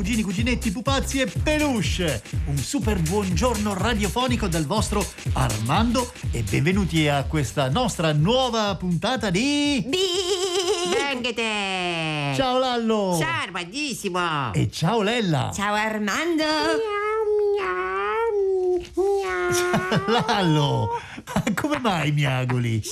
Cugini, cuginetti, pupazzi e peluche, un super buongiorno radiofonico dal vostro Armando e benvenuti a questa nostra nuova puntata di... Venghete! Ciao Lallo! Ciao Armandissimo! E ciao Lella! Ciao Armando! Lallo! Come mai miagoli?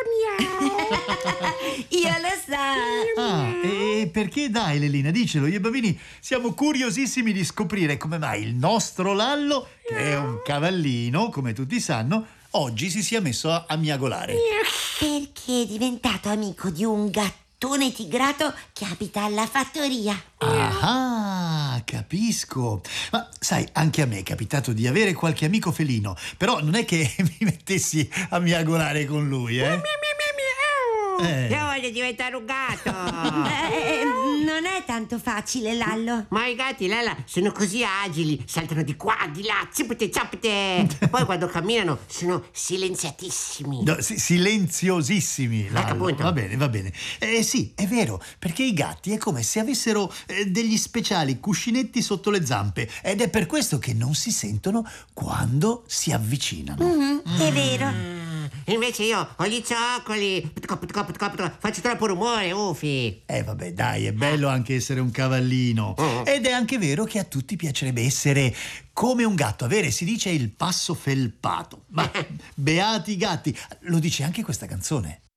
Io lo so! Ah, e perché dai Lelina, dicelo, io e i bambini siamo curiosissimi di scoprire come mai il nostro Lallo, che è un cavallino, come tutti sanno, oggi si sia messo a miagolare. Perché è diventato amico di un gattone tigrato che abita alla fattoria. Ah, capisco. Ma sai, anche a me è capitato di avere qualche amico felino, però non è che mi mettessi a miagolare con lui, eh? Io voglio diventare un gatto! Non è tanto facile, Lallo. Ma i gatti, Lella, sono così agili, saltano di qua, di là, zippete, zappete. Poi quando camminano sono silenziatissimi. No, silenziosissimi, Lallo. Appunto. Va bene, va bene. Sì, è vero, perché i gatti è come se avessero degli speciali cuscinetti sotto le zampe ed è per questo che non si sentono quando si avvicinano. È vero. Invece io ho gli zoccoli, faccio troppo rumore, ufi. Vabbè, dai, è bello anche essere un cavallino. Ed è anche vero che a tutti piacerebbe essere come un gatto, avere, si dice, il passo felpato. Ma beati i gatti, lo dice anche questa canzone.